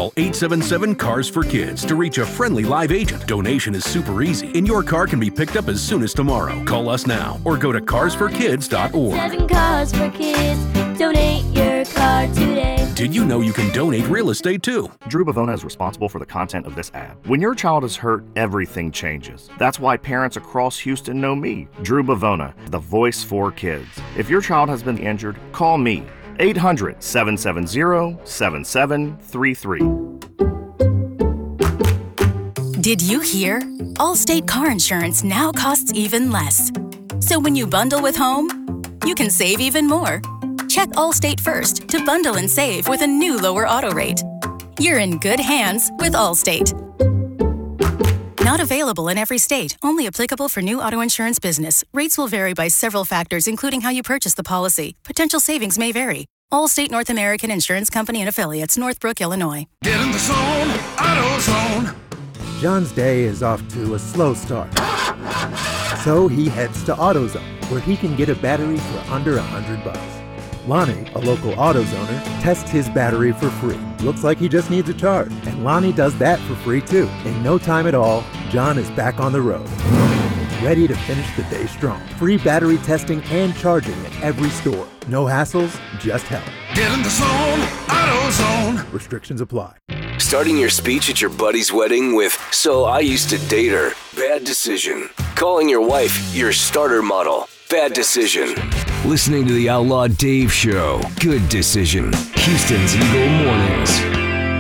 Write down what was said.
Call 877-CARS-FOR-KIDS to reach a friendly live agent. Donation is super easy, and your car can be picked up as soon as tomorrow. Call us now or go to carsforkids.org. 7 Cars for Kids. Donate your car today. Did you know you can donate real estate too? Drew Bavona is responsible for the content of this ad. When your child is hurt, everything changes. That's why parents across Houston know me, Drew Bavona, the voice for kids. If your child has been injured, call me. 800-770-7733. Did you hear? Allstate car insurance now costs even less. So when you bundle with home, you can save even more. Check Allstate first to bundle and save with a new lower auto rate. You're in good hands with Allstate. Not available in every state. Only applicable for new auto insurance business. Rates will vary by several factors, including how you purchase the policy. Potential savings may vary. Allstate North American Insurance Company and Affiliates, Northbrook, Illinois. Get in the zone, AutoZone. John's day is off to a slow start. So he heads to AutoZone, where he can get a battery for under $100. Lonnie, a local AutoZoner, tests his battery for free. Looks like he just needs a charge, and Lonnie does that for free too. In no time at all, John is back on the road, ready to finish the day strong. Free battery testing and charging at every store. No hassles, just help. Get in the zone, AutoZone. Restrictions apply. Starting your speech at your buddy's wedding with, "So I used to date her." Bad decision. Calling your wife your starter model. Bad decision. Listening to the Outlaw Dave Show. Good decision. Houston's Eagle Mornings.